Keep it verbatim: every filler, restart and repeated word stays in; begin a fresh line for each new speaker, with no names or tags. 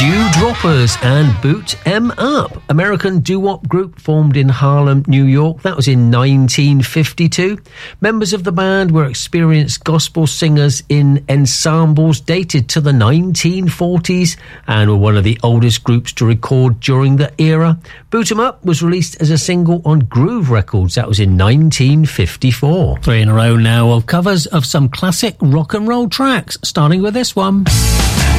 Dewdroppers and Boot 'Em Up, American doo-wop group formed in Harlem, New York. That was in nineteen fifty-two. Members of the band were experienced gospel singers in ensembles dated to the nineteen forties and were one of the oldest groups to record during the era. Boot 'Em Up was released as a single on Groove Records. That was in nineteen fifty-four.
Three in a row now of covers of some classic rock and roll tracks, starting with this one.